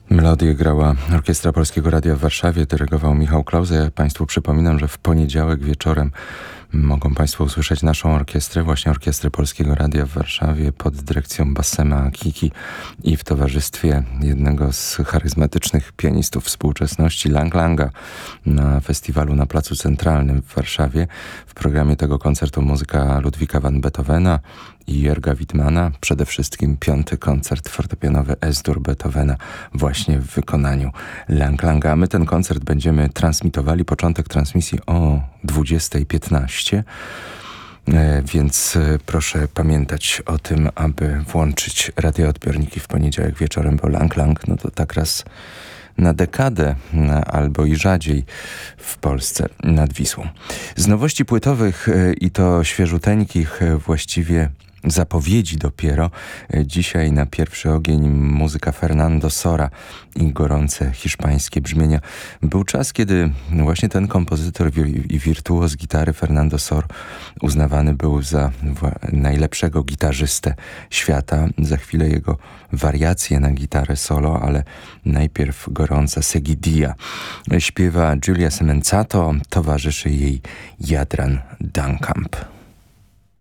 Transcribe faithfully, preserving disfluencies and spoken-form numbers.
Melodię grała Orkiestra Polskiego Radia w Warszawie, dyrygował Michał Klauze. Ja Państwu przypominam, że w poniedziałek wieczorem mogą Państwo usłyszeć naszą orkiestrę, właśnie Orkiestrę Polskiego Radia w Warszawie pod dyrekcją Bassema Akiki i w towarzystwie jednego z charyzmatycznych pianistów współczesności, Lang Langa, na festiwalu na Placu Centralnym w Warszawie. W programie tego koncertu muzyka Ludwika van Beethovena i Jörga Widmana, przede wszystkim piąty koncert fortepianowy Es-dur Beethovena właśnie w wykonaniu Lang Langa. My ten koncert będziemy transmitowali, początek transmisji o dwudziesta piętnaście, więc proszę pamiętać o tym, aby włączyć radioodbiorniki w poniedziałek wieczorem, bo Lang Lang, no to tak raz na dekadę, albo i rzadziej w Polsce nad Wisłą. Z nowości płytowych i to świeżuteńkich właściwie zapowiedzi dopiero. Dzisiaj na pierwszy ogień muzyka Fernando Sora i gorące hiszpańskie brzmienia. Był czas, kiedy właśnie ten kompozytor i wirtuoz gitary Fernando Sor uznawany był za najlepszego gitarzystę świata. Za chwilę jego wariacje na gitarę solo, ale najpierw gorąca Seguidilla. Śpiewa Giulia Semenzato, towarzyszy jej Jadran Dunkamp.